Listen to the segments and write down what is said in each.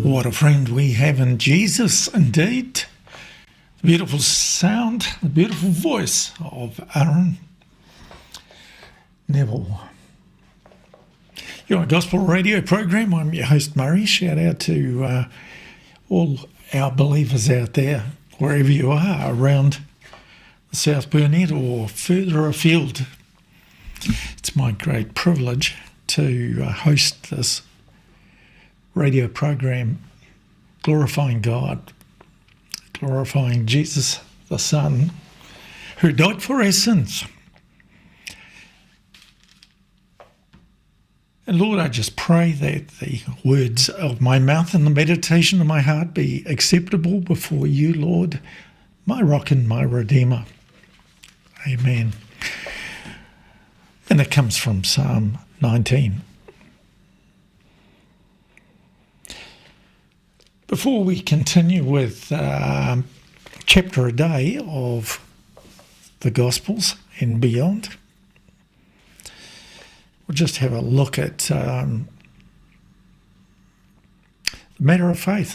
What a friend we have in Jesus, indeed. The beautiful sound, the beautiful voice of Aaron Neville. You're on a gospel radio program. I'm your host, Murray. Shout out to all our believers out there, wherever you are, around the South Burnett or further afield. It's my great privilege to host this radio program glorifying God, glorifying Jesus, the Son, who died for our sins. And Lord, I just pray that the words of my mouth and the meditation of my heart be acceptable before you, Lord, my rock and my redeemer. Amen. And it comes from Psalm 19. Before we continue with chapter a day of the Gospels and beyond, we'll just have a look at the matter of faith.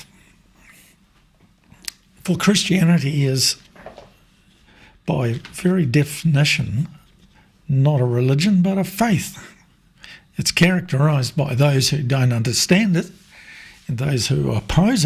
For Christianity is, by very definition, not a religion but a faith. It's characterised by those who don't understand it and those who oppose